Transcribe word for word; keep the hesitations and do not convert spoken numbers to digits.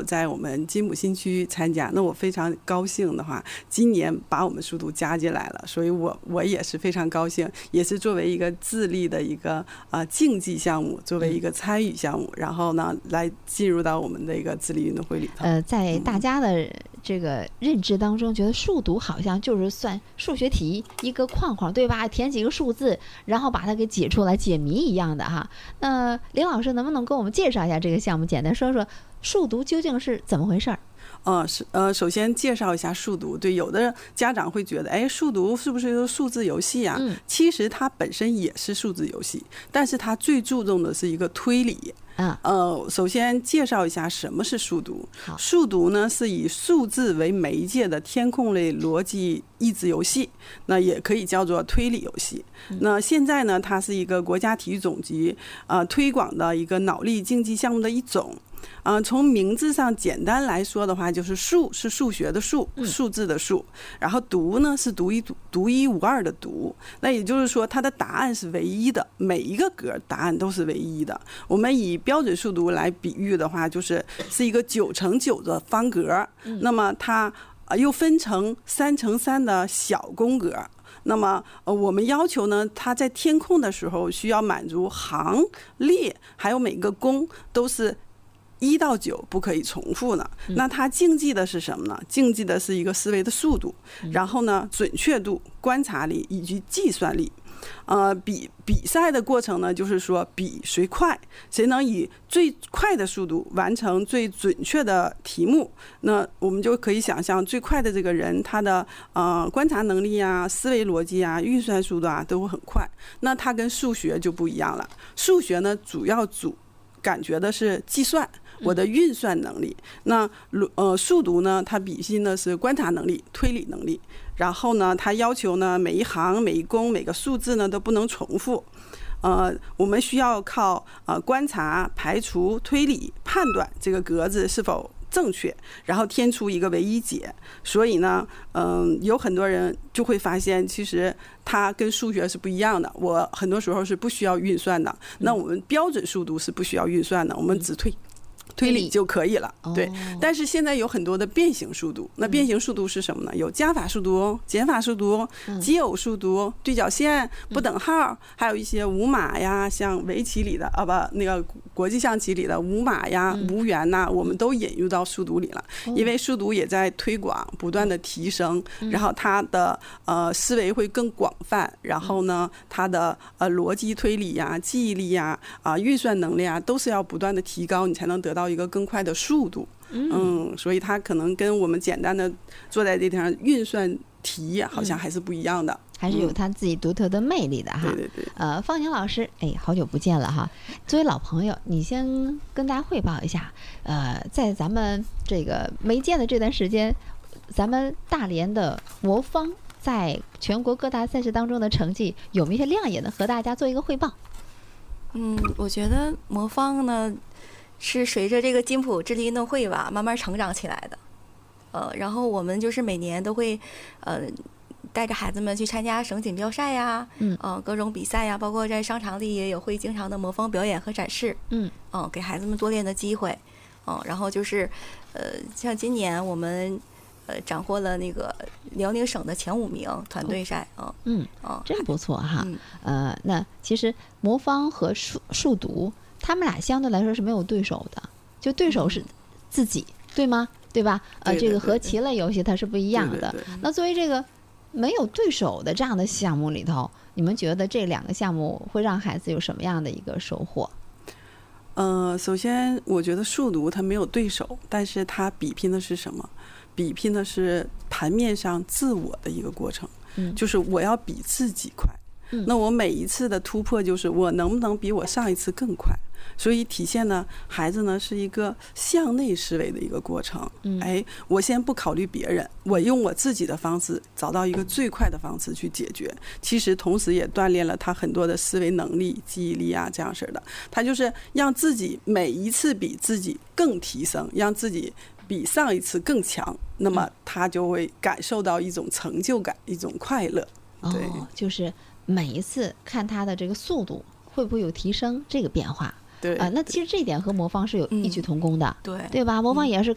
在我们金浦新区参加，那我非常高兴的话，今年把我们数独加进来了，所以我我也是非常高兴，也是作为一个自立的一个呃竞技项目，作为一个参与项目，然后呢来进入到我们的一个自立运动会里头。 呃，在大家的这个认知当中，觉得数独好像就是算数学题一个框框，对吧？填几个数字，然后把它给解出来，解谜一样的哈。那林老师能不能跟我们介绍一下这个项目，简单说说数独究竟是怎么回事儿？ 呃，是呃，首先介绍一下数独。对，有的家长会觉得，哎，数独是不是一个数字游戏啊？嗯，其实它本身也是数字游戏，但是它最注重的是一个推理。 嗯， 呃，首先介绍一下什么是数独。数独呢是以数字为媒介的填空类逻辑益智游戏，那也可以叫做推理游戏。那现在呢，它是一个国家体育总局呃推广的一个脑力竞技项目的一种。呃，从名字上简单来说的话，就是数是数学的数，数字的数，然后独呢是独一独一无二的独。那也就是说，它的答案是唯一的，每一个格答案都是唯一的。我们以标准数独来比喻的话，就是是一个九乘九的方格，那么它又分成三乘三的小宫格。那么，呃，我们要求呢，它在填空的时候需要满足行、列，还有每个宫都是一到九不可以重复呢。那它竞技的是什么呢？竞技的是一个思维的速度，然后呢，准确度、观察力以及计算力。呃，比比赛的过程呢，就是说比谁快，谁能以最快的速度完成最准确的题目。那我们就可以想象，最快的这个人，他的呃观察能力啊、思维逻辑啊、运算速度啊都会很快。那他跟数学就不一样了。数学呢，主要主感觉的是计算，我的运算能力。那呃数独呢，它比拼的是观察能力、推理能力。然后呢，它要求呢，每一行、每一宫、每个数字呢都不能重复。呃，我们需要靠呃观察、排除、推理、判断这个格子是否正确，然后填出一个唯一解。所以呢，嗯、呃，有很多人就会发现，其实它跟数学是不一样的。我很多时候是不需要运算的。那我们标准数独是不需要运算的，我们只推。推理就可以了，对。但是现在有很多的变形数独，那变形数独是什么呢？有加法数独、减法数独、奇偶数独、对角线、不等号，还有一些无码呀，像围棋里的啊不，那个国际象棋里的无码呀、无圆呐，我们都引入到数独里了。因为数独也在推广，不断的提升，然后它的呃思维会更广泛，然后呢，它的呃逻辑推理呀、记忆力呀、啊运算能力啊，都是要不断的提高，你才能得到一个更快的速度。嗯，所以它可能跟我们简单的坐在这地方运算题好像还是不一样的， 还是有它自己独特的魅力的哈。 对对对。 呃，方宁老师，哎，好久不见了哈。作为老朋友，你先跟大家汇报一下，呃，在咱们这个没见的这段时间，咱们大连的魔方在全国各大赛事当中的成绩有没有一些亮眼的，和大家做一个汇报？ 嗯，我觉得魔方呢是随着这个金浦智力运动会吧慢慢成长起来的。呃，然后我们就是每年都会呃带着孩子们去参加省锦标赛呀，嗯，呃，各种比赛呀，包括在商场里也有会经常的魔方表演和展示，嗯，呃，给孩子们多练的机会，嗯、呃，然后就是呃，像今年我们呃斩获了那个辽宁省的前五名团队赛，啊、 嗯，嗯，哦，真不错哈，嗯、呃，那其实魔方和数数独他们俩相对来说是没有对手的，就对手是自己，嗯、对吗？对吧？呃， 对对对对， 这个和棋类游戏它是不一样的。 对对对， 那作为这个没有对手的这样的项目里头，你们觉得这两个项目会让孩子有什么样的一个收获？ 呃，首先我觉得数独它没有对手，但是它比拼的是什么？比拼的是盘面上自我的一个过程，嗯，就是我要比自己快。嗯，那我每一次的突破就是我能不能比我上一次更快，所以体现呢，孩子呢是一个向内思维的一个过程。嗯，哎，我先不考虑别人，我用我自己的方式找到一个最快的方式去解决。其实同时也锻炼了他很多的思维能力、记忆力啊，这样式的。他就是让自己每一次比自己更提升，让自己比上一次更强，那么他就会感受到一种成就感，一种快乐。对， 哦，就是每一次看他的这个速度会不会有提升这个变化。 对， 啊、呃，那其实这一点和魔方是有异曲同工的， 嗯、对对吧？魔方也是